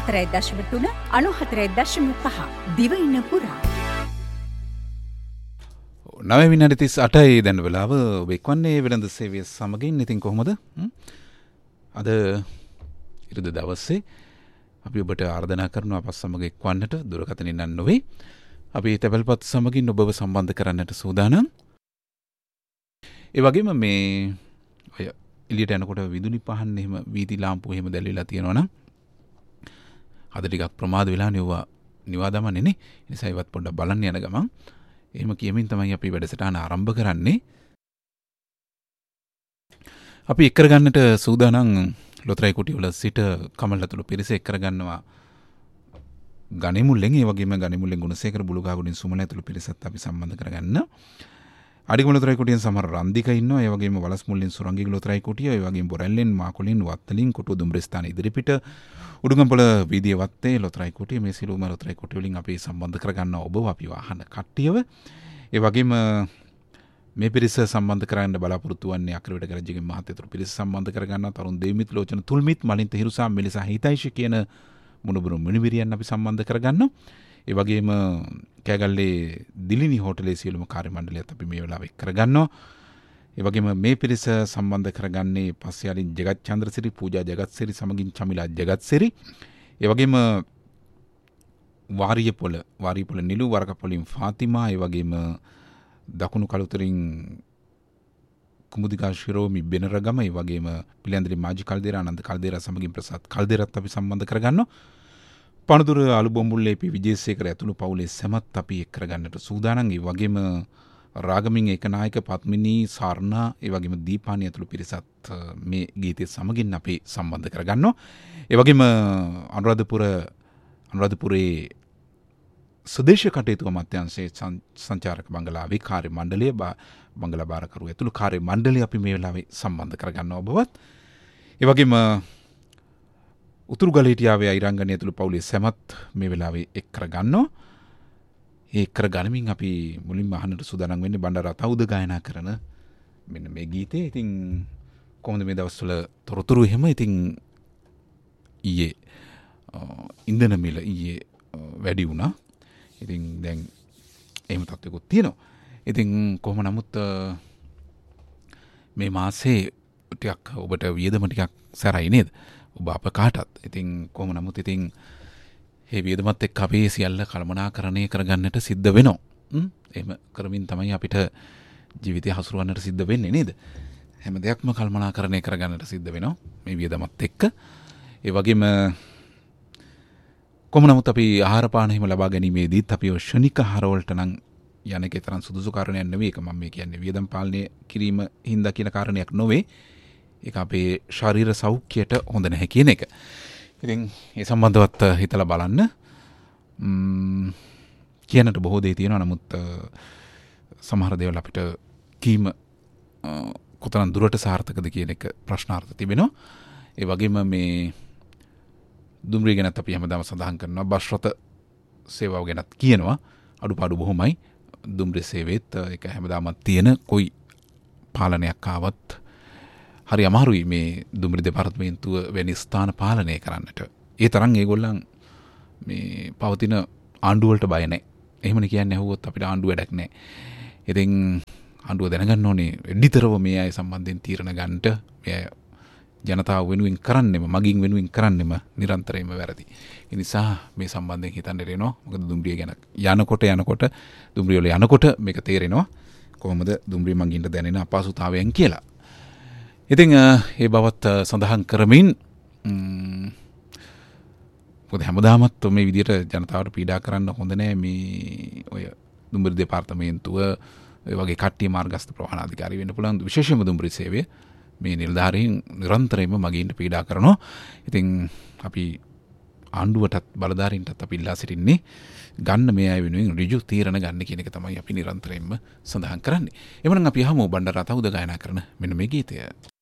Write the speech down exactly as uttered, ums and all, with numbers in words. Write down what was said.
හතරයි දශම තුන අනූහතරයි දශම පහ දිවයින පුරා නව විනාඩි තිස් අටයි දැන් වෙලාව ඔබ එක්වන්නේ වෙළඳ සේවය සමගින්. ඉතින් කොහොමද අද ඉරිදා දවසේ අපි ඔබට ආරාධනා කරනවා අපත් සමග එක්වන්නට. දුරකථනින් නම් නොවේ, අපි තැපැල්පත් සමගින් ඔබව සම්බන්ධ කරන්නට සූදානම්. ඒ වගේම මේ ඔය එළියට යනකොට විදුලි පහන් එහෙම වීදි ලාම්පු එහෙම දැල්විලා තියෙනවා නම් අද ටිකක් ප්‍රමාද වෙලා නෙවුවා නිවා දමන්නේ නේ. ඒ නිසා ඒවත් පොඩ්ඩක් බලන්න යන ගමන් එහෙම කියමින් තමයි අපි වැඩසටහන ආරම්භ කරන්නේ. අපි එක් කරගන්නට සූදානම් ලොතරැයි කුටිවල සිට කමල් ඇතුළු පිරිස එක් කරගන්නවා ගණිමුල්ලෙන්. ඒ වගේම ගණිමුල්ලෙන් ගුණසේකර බුලුගාගුඩින් සුමන ඇතුළු පිරිසත් අපි සම්බන්ධ කරගන්න. අඩිගම ලොතරැයි කුටියෙන් සමහර රන්දික ඉන්නවා. ඒ වගේම වලස් මුල්ලින් සුරංගික ලොතරැයි කුටිය, ඒ වගේම බොරැල්ලෙන් මාකුලින් වත්තලින් කොටුව දුම්රිය ස්ථාන ඉදිරිපිට උඩුගම්පොළ වීදියේ වත්තේ ලොතරැයි කුටිය, මේ සිළුම ලොතරැයි කුටිය වලින් අපි සම්බන්ධ කරගන්නවා ඔබව, අපි අහන කට්ටියව. ඒ වගේම මේ පිරිස සම්බන්ධ කරගන්න බලාපොරොත්තු වන්නේ අක්‍රවිට ගරජගේ මහත්තයතුරු පිරිස සම්බන්ධ කරගන්න තරුණ දේවිමිත් ලෝචන තුල්මිත් මලින්ත හිරුසා මෙලිසා හිතයිෂ කියන මුණුබුරු මිනිබිරියන් අපි සම්බන්ධ කරගන්න. ඒ වගේම කෑගල්ලේ දිලිනි හෝටලේ සියලුම කාර්ය මණ්ඩලයත් අපි මේ වෙලාවේ කරගන්නවා. ඒ වගේම මේ පිරිස සම්බන්ධ කරගන්නේ පස්යාලින් ජගත් චන්ද්‍රසිරි, පූජා ජගත්සිරි සමගින් චමිලා ජගත්සිරි. ඒ වගේම වාරියපොළ වාරියපොළ නිලු වරකපොළින් ෆාතිමා, ඒ වගේම දකුණු කළුතරින් කුමුදිකා ශිරෝමි බෙනරගම, ඒ වගේම පිළියන්දලි මාජි කල්දේරා ආනන්ද කල්දේරා සමගින් ප්‍රසාද් කල්දේරත් අපි සම්බන්ධ කරගන්නවා. පණදුර අලුබොම්බුල්ලේ පි විජේසේකර ඇතුළු පවුලේ සැමත් අපි එක් කරගන්නට සූදානම්. ඒ වගේම රාගමින් ඒකනායක පත්මිනී සාර්ණා, ඒ වගේම දීපානි ඇතුළු පිරිසත් මේ ගීතය සමගින් අපි සම්බන්ධ කරගන්නවා. ඒ වගේම අනුරාධපුර අනුරාධපුරේ ස්වදේශ කටයුතු අමාත්‍යාංශයේ සංචාරක බංගලාවේ කාර්ය මණ්ඩලය බංගලා බාරකරු ඇතුළු කාර්ය මණ්ඩලය අපි මේ වෙලාවේ සම්බන්ධ කරගන්නවා ඔබවත්. ඒ වගේම උතුරු ගලහිටියාවේ අයිරංගනය ඇතුළු පවුලේ සැමත් මේ වෙලාවේ එක් කරගන්නවා. ඒ කරගනිමින් අපි මුලින්ම අහන්නට සූදානම් වෙන්නේ බණ්ඩාර අතවුද ගායනා කරන මෙන්න මේ ගීතේ. ඉතින් කොහොමද මේ දවස්වල තොරතුරු එහෙම? ඉතින් ඊයේ ඉන්ධන මිල ඊයේ වැඩි වුණා. ඉතින් දැන් එහෙම තත්ත්වයකුත් තියෙනවා. ඉතින් කොහොම නමුත් මේ මාසේ ටිකක් ඔබට වියදම ටිකක් සැරයි නේද? ඔබ අප කාටත්. ඉතින් කොහොම නමුත් ඉතින් මේ වියදමත් එක්ක අපි සියල්ල කළමනාකරණය කරගන්නට සිද්ධ වෙනවා. එහෙම කරමින් තමයි අපිට ජීවිතය හසුරවන්නට සිද්ධ වෙන්නේ නේද? හැම දෙයක්ම කළමනාකරණය කරගන්නට සිද්ධ වෙනවා මේ වියදමත් එක්ක. ඒ වගේම කොහොම නමුත් අපි ආහාර පාන හිම ලබා ගැනීමේදීත් අපි ශනික ආහාර වලට නම් යන එකේ තරම් සුදුසු කාරණයක් නෙවෙයි. ඒක මම මේ කියන්නේ වියදම් පාලනය කිරීම හින්දා කියන කාරණයක් නොවේ. ඒක අපේ ශරීර සෞඛ්‍යයට හොඳ නැහැ කියන එක. ඉතින් ඒ සම්බන්ධවත් හිතලා බලන්න. කියන්නට බොහෝ දේ තියෙනවා. නමුත් සමහර දේවල් අපිට කීම කොතරම් දුරට සාර්ථකද කියන එක ප්‍රශ්නාර්ථ තිබෙනවා. ඒ වගේම මේ දුම්රිය ගැනත් අපි හැමදාම සඳහන් කරනවා. බස් රථ සේවාව ගැනත් කියනවා. අඩුපාඩු බොහොමයි දුම්රිය සේවයේත්. ඒක හැමදාම තියෙන කොයි පාලනයක් ආවත් හරි අමාරුයි මේ දුම්රිය දෙපාර්තමේන්තුව වැනි ස්ථාන පාලනය කරන්නට. ඒ තරම් ඒගොල්ලන් මේ පවතින ආණ්ඩුව වලට බය නැහැ. එහෙමනේ කියන්නේ. ඇහුවොත් අපිට ආණ්ඩුව වැඩක් නැහැ. ඉතින් ආණ්ඩුව දැනගන්න ඕනේ එඩිතරව මේ අය සම්බන්ධයෙන් තීරණ ගන්නට. මේ ජනතාව වෙනුවෙන් කරන්නෙම මගින් වෙනුවෙන් කරන්නෙම නිරන්තරයෙන්ම වැරදි. ඒ නිසා මේ සම්බන්ධයෙන් හිතන්න දෙනවා. මොකද දුම්රිය ගැන යනකොට යනකොට දුම්රිය වල යනකොට මේක තේරෙනවා කොහොමද දුම්රිය මගින්ට දැනෙන අපහසුතාවයන් කියලා. ඉතින් ඒ බවත් සඳහන් කරමින් මොකද හැමදාමත් මේ විදිහට ජනතාවට පීඩා කරන්න හොඳ නෑ. මේ ඔය දුම්රිය දෙපාර්තමේන්තුව ඒ වගේ කට්ටිය මාර්ගස්ථ ප්‍රවාහන අධිකාරී වෙන්න පුළුවන්. විශේෂයෙන්ම දුම්රිය සේවය මේ නිලධාරීන් නිරන්තරයෙන්ම මගින්ට පීඩා කරනවා. ඉතින් අපි ආණ්ඩුවටත් බලධාරීන්ටත් අපි ඉල්ලා සිටින්නේ ගන්න මේ අය වෙනුවෙන් ඍජු තීරණ ගන්න කියන එක තමයි අපි නිරන්තරයෙන්ම සඳහන් කරන්නේ. එවනම් අපි අහමු බණ්ඩාර අතවුද ගායනා කරන මෙන්න මේ ගීතය.